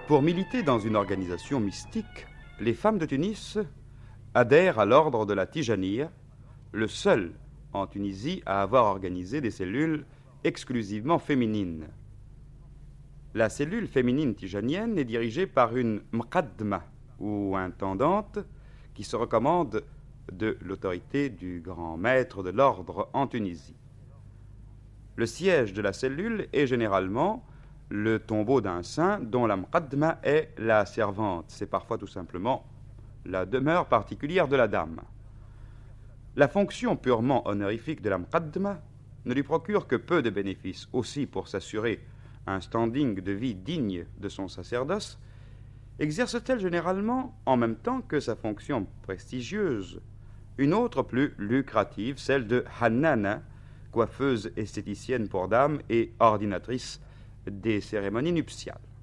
Pour militer dans une organisation mystique, les femmes de Tunis adhèrent à l'ordre de la Tijaniya, le seul en Tunisie à avoir organisé des cellules exclusivement féminines. La cellule féminine tijanienne est dirigée par une mqaddma, ou intendante, qui se recommande de l'autorité du grand maître de l'ordre en Tunisie. Le siège de la cellule est généralement le tombeau d'un saint dont la mqaddma est la servante. C'est parfois tout simplement la demeure particulière de la dame. La fonction purement honorifique de la mqaddma ne lui procure que peu de bénéfices. Aussi, pour s'assurer un standing de vie digne de son sacerdoce, exerce-t-elle généralement, en même temps que sa fonction prestigieuse, une autre plus lucrative, celle de hannana, coiffeuse esthéticienne pour dames et ordinatrice des cérémonies nuptiales.